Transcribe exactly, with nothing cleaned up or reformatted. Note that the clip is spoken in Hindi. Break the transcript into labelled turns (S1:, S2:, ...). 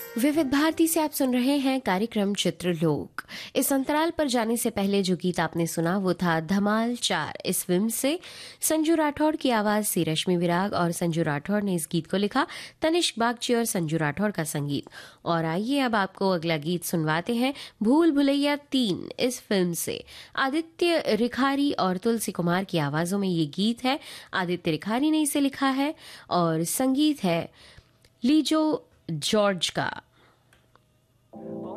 S1: विविध भारती से आप सुन रहे हैं कार्यक्रम चित्रलोक। इस अंतराल पर जाने से पहले जो गीत आपने सुना वो था धमाल चार। इस फिल्म से संजू राठौड़ की आवाज से रश्मि विराग और संजू राठौड़ ने इस गीत को लिखा, तनिष्क बागची और संजू राठौड़ का संगीत। और आइए अब आपको अगला गीत सुनवाते हैं भूल भुलैया तीन। इस फिल्म से आदित्य रिखारी और तुलसी कुमार की आवाजों में ये गीत है। आदित्य रिखारी ने इसे लिखा है और संगीत है लीजो जॉर्ज का।